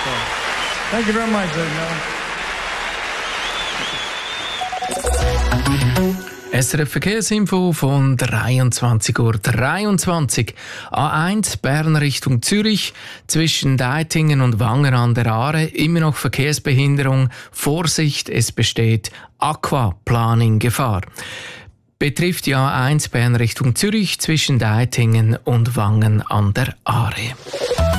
So, thank you very much, SRF Verkehrsinfo von 23:23 Uhr. A1 Bern Richtung Zürich zwischen Deitingen und Wangen an der Aare. Immer noch Verkehrsbehinderung. Vorsicht, es besteht Aquaplaning-Gefahr. Betrifft die A1 Bern Richtung Zürich zwischen Deitingen und Wangen an der Aare.